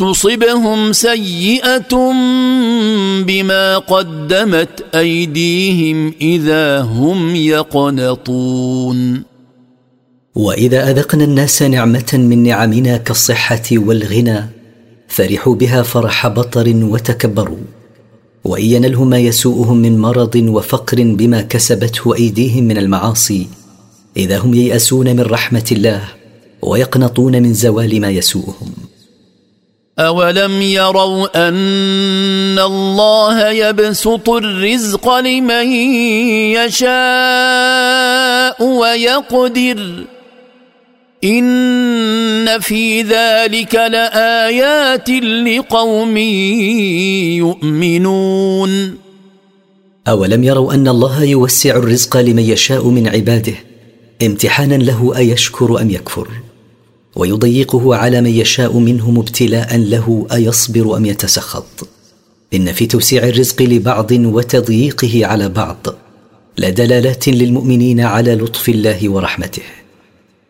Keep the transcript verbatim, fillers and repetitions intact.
تصبهم سيئة بما قدمت أيديهم إذا هم يقنطون. وإذا أذقنا الناس نعمة من نعمنا كالصحة والغنى فرحوا بها فرح بطر وتكبروا، وإن ينلهم ما يسوءهم من مرض وفقر بما كسبته أيديهم من المعاصي إذا هم ييأسون من رحمة الله ويقنطون من زوال ما يسوءهم. أولم يروا أن الله يبسط الرزق لمن يشاء ويقدر إن في ذلك لآيات لقوم يؤمنون. أولم يروا أن الله يوسع الرزق لمن يشاء من عباده امتحانا له أيشكر أم يكفر، ويضيقه على من يشاء منهم ابتلاء له أيصبر أم يتسخط. إن في توسيع الرزق لبعض وتضييقه على بعض لدلالات للمؤمنين على لطف الله ورحمته.